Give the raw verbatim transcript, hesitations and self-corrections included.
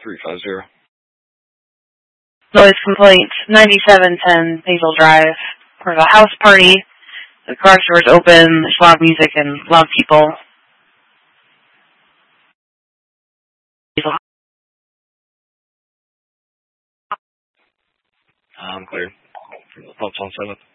three five zero. Noise complaint, ninety-seven ten Hazel Drive. There's a house party. The car store's open. There's loud music and loud people. I'm clear. Thoughts on seventh.